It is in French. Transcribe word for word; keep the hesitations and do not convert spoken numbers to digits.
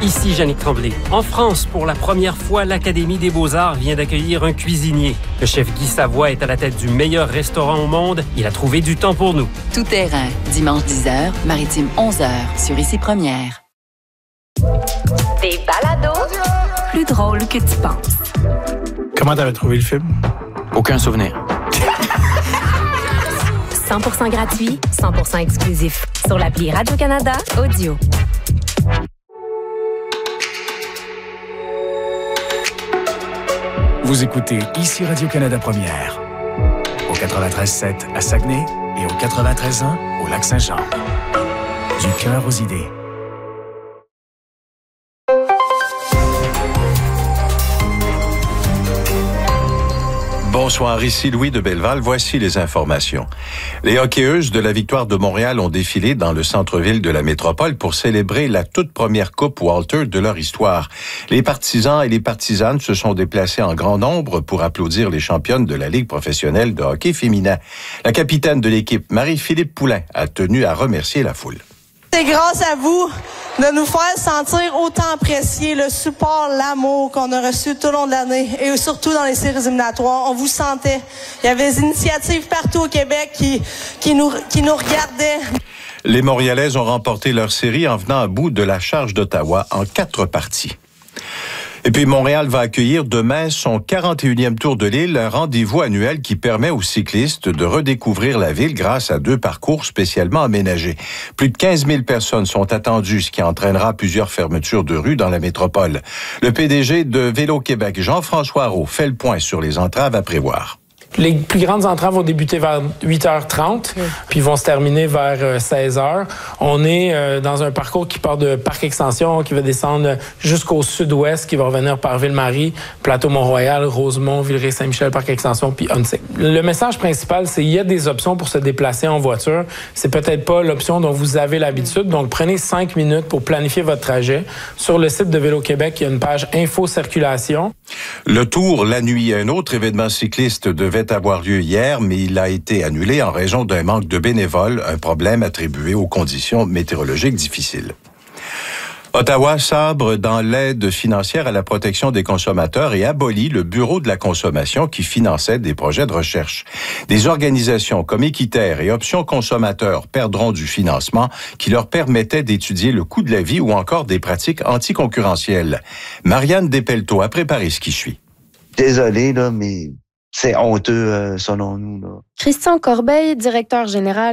Ici Jannick Tremblay. En France, pour la première fois, l'Académie des Beaux-Arts vient d'accueillir un cuisinier. Le chef Guy Savoie est à la tête du meilleur restaurant au monde. Il a trouvé du temps pour nous. Tout terrain, dimanche dix heures, Maritime onze heures, sur Ici Première. Des balados Plus drôle que tu penses. Comment t'avais trouvé le film? Aucun souvenir. cent pour cent gratuit, cent pour cent exclusif. Sur l'appli Radio-Canada Audio. Vous écoutez Ici Radio-Canada Première. Au quatre-vingt-treize sept à Saguenay et au quatre-vingt-treize un au Lac-Saint-Jean. Du cœur aux idées. Bonsoir, ici Louis de Belleval. Voici les informations. Les hockeyeuses de la Victoire de Montréal ont défilé dans le centre-ville de la métropole pour célébrer la toute première Coupe Walter de leur histoire. Les partisans et les partisanes se sont déplacés en grand nombre pour applaudir les championnes de la Ligue professionnelle de hockey féminin. La capitaine de l'équipe, Marie-Philippe Poulin, a tenu à remercier la foule. C'est grâce à vous de nous faire sentir autant apprécier le support, l'amour qu'on a reçu tout au long de l'année et surtout dans les séries éliminatoires. On vous sentait. Il y avait des initiatives partout au Québec qui, qui, nous, qui nous regardaient. Les Montréalaises ont remporté leur série en venant à bout de la charge d'Ottawa en quatre parties. Et puis Montréal va accueillir demain son quarante et unième Tour de l'île, un rendez-vous annuel qui permet aux cyclistes de redécouvrir la ville grâce à deux parcours spécialement aménagés. Plus de quinze mille personnes sont attendues, ce qui entraînera plusieurs fermetures de rues dans la métropole. Le P D G de Vélo Québec, Jean-François Roux, fait le point sur les entraves à prévoir. Les plus grandes entraves vont débuter vers huit heures trente, oui. Puis vont se terminer vers seize heures. On est euh, dans un parcours qui part de Parc Extension, qui va descendre jusqu'au sud-ouest, qui va revenir par Ville-Marie, Plateau-Mont-Royal, Rosemont, Villeray-Saint-Michel, Parc Extension, puis Huntsic. Le message principal, c'est qu'il y a des options pour se déplacer en voiture. C'est peut-être pas l'option dont vous avez l'habitude. Donc, prenez cinq minutes pour planifier votre trajet. Sur le site de Vélo Québec, il y a une page Info Circulation. Le Tour, la nuit, un autre événement cycliste devait avoir lieu hier, mais il a été annulé en raison d'un manque de bénévoles, un problème attribué aux conditions météorologiques difficiles. Ottawa sabre dans l'aide financière à la protection des consommateurs et abolit le Bureau de la consommation qui finançait des projets de recherche. Des organisations comme Équiterre et Options consommateurs perdront du financement qui leur permettait d'étudier le coût de la vie ou encore des pratiques anticoncurrentielles. Marianne Despelteaux a préparé ce qui suit. Désolé, là, mais c'est honteux, euh, selon nous, là. Christian Corbeil, directeur général